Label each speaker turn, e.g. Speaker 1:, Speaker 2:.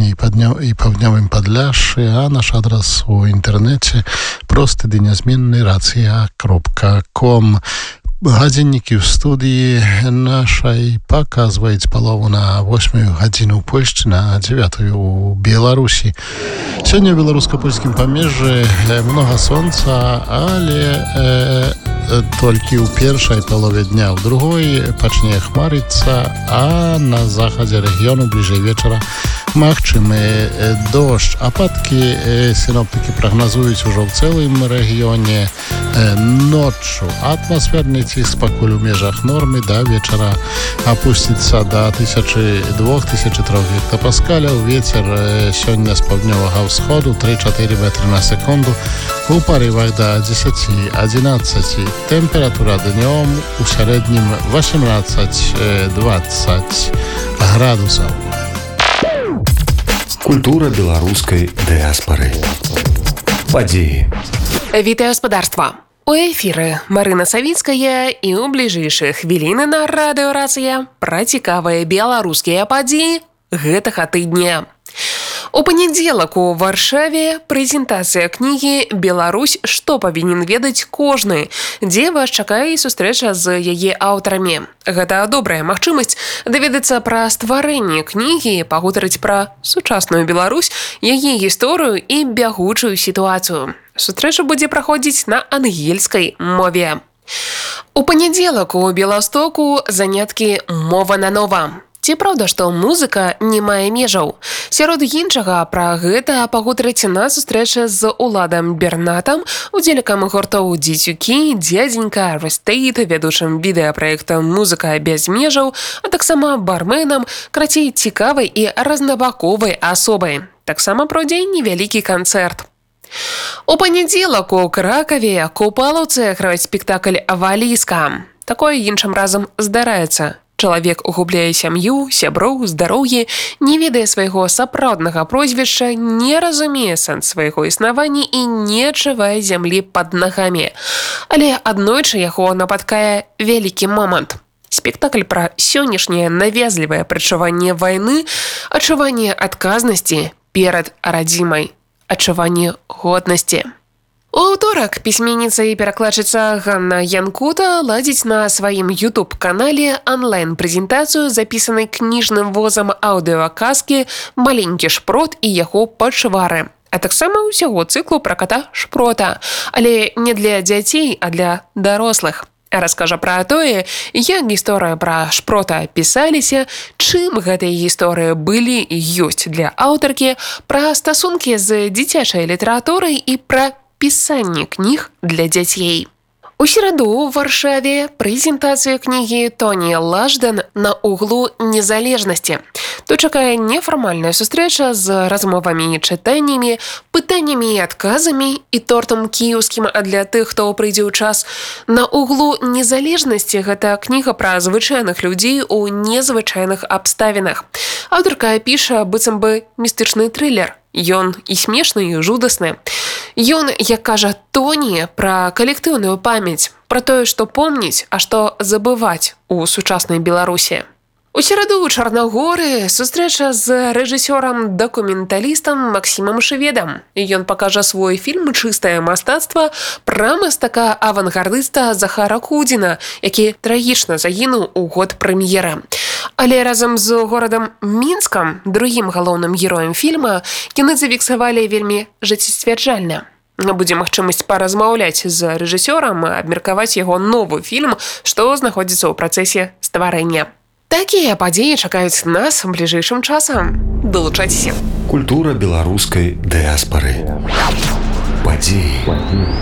Speaker 1: Украине и Паўднёвым Падляшшы, а наш адрес у интернете просты ды нязменны racja.com. Гадзіннікі ў студыі нашай паказваюць палову на 8 гадзіну ў Польшчы, на 9 у Беларусі. Сёння ў беларуска-польскім памежжы многа сонца, але толькі ў першай палове дня, ў другой пачне хмарыцца, а на захадзе рэгіёну бліжэй вечара магчымы дождж. Ападкі сіноптыкі прагназуюць ужо ў цэлым рэгіёне ноччу. Атмасферны ціск пакуль у межах нормы, да вечара апусціцца да 1002-1003 гектапаскаляў. Вецер сёння з паўднёвага ўсходу 3-4 метры на секунду, у парывах да 10-11. Тэмпература днём у сярэднім 18-20 градусаў.
Speaker 2: Культура беларускай дыяспары. Падзеі.
Speaker 3: Вітаю гаспадарства. У эфіры Марына Савіцкая і ў бліжэйшыя хвіліны на радыё Рацыя пра цікавыя беларускія падзеі гэтага тыдня. У панядзелак у Варшаве прэзентацыя кнігі «Беларусь. Што павінен ведаць кожны», дзе вас чакае сустрэча з яе аўтарамі. Гэта добрая магчымасць даведацца пра стварэнне кнігі, пагутарыць пра сучасную Беларусь, яе гісторыю і бягучую сітуацыю. Сустрэча будзе праходзіць на ангельскай мове. У панядзелак у Беластоку заняткі «Мова на нова». Ці праўда, што музыка не мае межаў? Сярод іншага пра гэта пагутарыць на сустрэчы з Уладам Бернатам, удзельнікам гуртоў «Дзецюкі», «Дзядзенька», «Рестейт», вядучым відэапраекта «Музыка без межаў», а таксама барменам, крацей цікавай і разнабаковай асобай. Таксама пройдзе невялікі канцэрт. У панядзелак у Кракаве купалаўцы граюць спектакль «Валізка». Такое іншым разам здараецца. Чалавек угубляе сям'ю, сяброў, здароўе, не ведае свайго сапраўднага прозвішча, не разумее сэнс свайго існавання і не адчувае зямлі пад нагамі. Але аднойчы яго напаткае вялікі момант. Спектакль пра сённяшняе навязлівае прадчуванне вайны, адчуванне адказнасці перад радзімай, адчуванне годнасці. У аўторак пісьменніца і перакладчыца Ганна Янкута ладзіць на сваім YouTube-канале онлайн-прэзентацыю запісанай кніжным возам аўдыоказкі «Маленькі шпрот і яго пачвары», а таксама ўсяго цыклу пра ката Шпрота, але не для дзяцей, а для дарослых. Раскажа пра тое, як гісторыя пра Шпрота пісаліся, чым гэтыя гісторыі былі і ёсць для аўтаркі, пра стасункі з дзіцячай літаратурай і пра пісанне кніг для дзяцей. У сераду ў Варшаве прэзентацыя кнігі Тоні Лаждан «На углу незалежнасці». Тут чакае нефармальная сустрэча з размовамі і чытаннямі, пытаннямі і адказамі і тортам кіеўскім, а для тых, хто прыйдзе ў час. «На углу незалежнасці» – гэта кніга пра звычайных людзей у незвычайных абставінах. Аўтарка піша быццам бы містычны трылер. Ён і смешны, і жудасны. Ён, як кажа Тоні, пра калектыўную памяць, пра тое, што помніць, а што забываць у сучаснай Беларусі. У сераду ў Чарнагоры сустрэча з рэжысёрам-дакументалістам Максімам Шведам. Ён пакажа свой фільм «Чыстае мастацтва» пра мастака-авангардыста Захара Кудзіна, які трагічна загінуў у год прэм'еры. Але разам з горадам Мінскам, другім галоўным героем фільма, яны зафіксавалі вельмі жыццесцвярджальна. Будзе магчымасць паразмаўляць з рэжысёрам, абмеркаваць яго новы фільм, што знаходзіцца ў працэсе стварэння. Такія падзеі чакаюць нас бліжэйшым часам. Далучайцеся.
Speaker 2: Культура беларускай дыяспары. Падзеі.